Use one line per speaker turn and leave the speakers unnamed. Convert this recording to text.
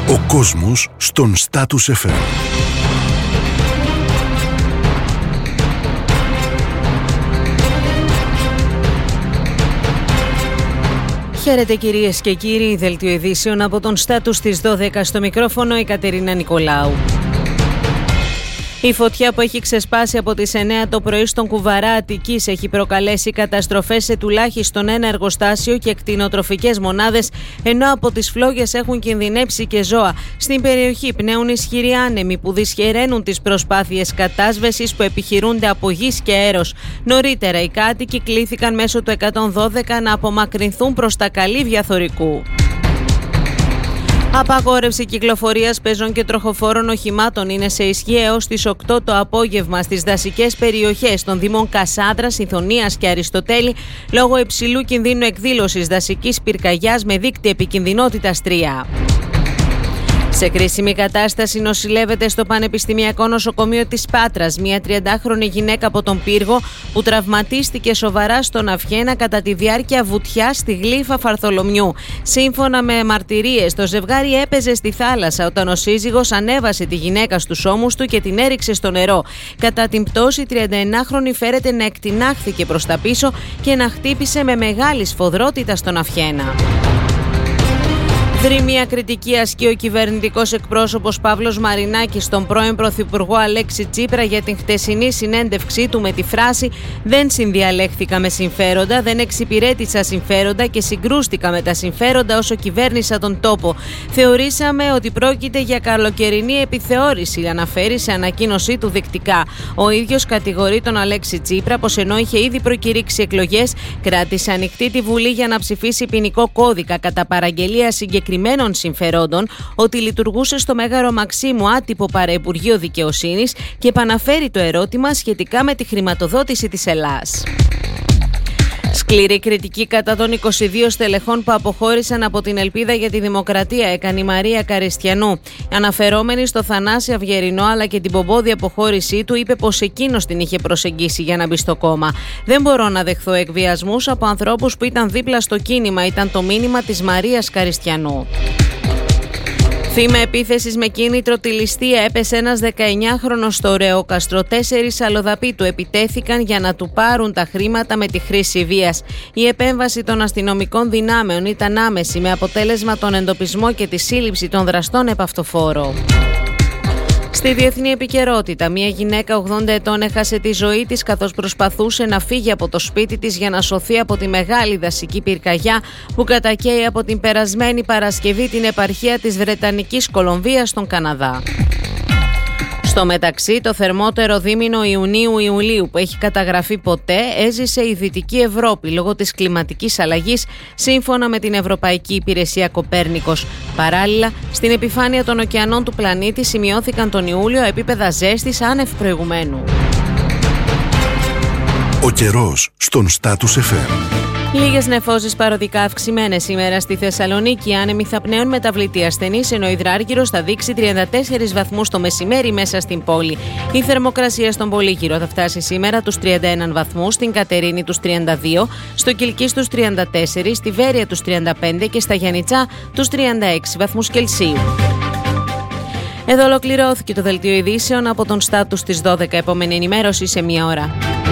Ο κόσμος στον Status FM.
Χαίρετε κυρίες και κύριοι, δελτίο ειδήσεων από τον Status στις 12, στο μικρόφωνο η Κατερίνα Νικολάου. Η φωτιά που έχει ξεσπάσει από τις 9 το πρωί στον Κουβαρά Αττικής έχει προκαλέσει καταστροφές σε τουλάχιστον ένα εργοστάσιο και κτηνοτροφικές μονάδες, ενώ από τις φλόγες έχουν κινδυνεύσει και ζώα. Στην περιοχή πνέουν ισχυροί άνεμοι που δυσχεραίνουν τις προσπάθειες κατάσβεσης που επιχειρούνται από γης και αέρος. Νωρίτερα οι κάτοικοι κλήθηκαν μέσω του 112 να απομακρυνθούν προς τα καλύβια θωρικού. Απαγόρευση κυκλοφορίας πεζών και τροχοφόρων οχημάτων είναι σε ισχύ έως τις 8 το απόγευμα στις δασικές περιοχές των δήμων Κασάνδρας, Ιθωνίας και Αριστοτέλη λόγω υψηλού κινδύνου εκδήλωσης δασικής πυρκαγιάς με δείκτη επικινδυνότητας 3. Σε κρίσιμη κατάσταση νοσηλεύεται στο Πανεπιστημιακό Νοσοκομείο της Πάτρας μια 30χρονη γυναίκα από τον Πύργο που τραυματίστηκε σοβαρά στον Αυχένα κατά τη διάρκεια βουτιάς στη γλύφα Φαρθολομιού. Σύμφωνα με μαρτυρίες, το ζευγάρι έπαιζε στη θάλασσα όταν ο σύζυγος ανέβασε τη γυναίκα στους ώμους του και την έριξε στο νερό. Κατά την πτώση, η 39χρονη φέρεται να εκτινάχθηκε προς τα πίσω και να χτύπησε με μεγάλη σφοδρότητα στον Αυχένα. Δρυμία κριτική ασκεί ο κυβερνητικός εκπρόσωπος Παύλος Μαρινάκης στον πρώην Πρωθυπουργό Αλέξη Τσίπρα για την χτεσινή συνέντευξή του με τη φράση «Δεν συνδιαλέχθηκα με συμφέροντα, δεν εξυπηρέτησα συμφέροντα και συγκρούστηκα με τα συμφέροντα όσο κυβέρνησα τον τόπο. Θεωρήσαμε ότι πρόκειται για καλοκαιρινή επιθεώρηση», αναφέρει σε ανακοίνωσή του δεικτικά. Ο ίδιος κατηγορεί τον Αλέξη Τσίπρα πως ενώ είχε ήδη προκηρύξει εκλογές, κράτησε ανοιχτή τη Βουλή για να ψηφίσει ποινικό κώδικα κατά παραγγελία συγκεκριμένων συμφερόντων, ότι λειτουργούσε στο Μέγαρο Μαξίμου άτυπο παραυπουργείο δικαιοσύνης και επαναφέρει το ερώτημα σχετικά με τη χρηματοδότηση της Ελλάς. Σκληρή κριτική κατά των 22 στελεχών που αποχώρησαν από την Ελπίδα για τη Δημοκρατία έκανε η Μαρία Καριστιανού. Αναφερόμενη στο Θανάση Αυγερινό αλλά και την πομπόδη αποχώρησή του, είπε πως εκείνος την είχε προσεγγίσει για να μπει στο κόμμα. «Δεν μπορώ να δεχθώ εκβιασμούς από ανθρώπους που ήταν δίπλα στο κίνημα», ήταν το μήνυμα της Μαρίας Καριστιανού. Θύμα επίθεσης με κίνητρο τη ληστεία έπεσε ένας 19χρονος στο Ρεόκαστρο. 4 αλλοδαποί του επιτέθηκαν για να του πάρουν τα χρήματα με τη χρήση βίας. Η επέμβαση των αστυνομικών δυνάμεων ήταν άμεση, με αποτέλεσμα τον εντοπισμό και τη σύλληψη των δραστών επ' αυτοφόρο. Στη διεθνή επικαιρότητα, μια γυναίκα 80 ετών έχασε τη ζωή της καθώς προσπαθούσε να φύγει από το σπίτι της για να σωθεί από τη μεγάλη δασική πυρκαγιά που κατακαίει από την περασμένη Παρασκευή την επαρχία της Βρετανικής Κολομβίας στον Καναδά. Στο μεταξύ, το θερμότερο δίμηνο Ιουνίου-Ιουλίου που έχει καταγραφεί ποτέ έζησε η Δυτική Ευρώπη λόγω της κλιματικής αλλαγής, σύμφωνα με την Ευρωπαϊκή Υπηρεσία Κοπέρνικος. Παράλληλα, στην επιφάνεια των ωκεανών του πλανήτη σημειώθηκαν τον Ιούλιο επίπεδα ζέστης άνευ προηγουμένου.
Ο καιρός στον Status FM.
Λίγες νεφώσεις παροδικά αυξημένες σήμερα στη Θεσσαλονίκη. Οι άνεμοι θα πνέουν μεταβλητή ασθενής, ενώ ο υδράργυρος θα δείξει 34 βαθμούς το μεσημέρι μέσα στην πόλη. Η θερμοκρασία στον Πολύγυρο θα φτάσει σήμερα τους 31 βαθμούς, στην Κατερίνη τους 32, στο Κιλκής τους 34, στη Βέρεια τους 35 και στα Γιαννιτσά τους 36 βαθμούς Κελσίου. Εδώ ολοκληρώθηκε το δελτίο ειδήσεων από τον Status στις 12. Επόμενη ενημέρωση σε 1 ώρα.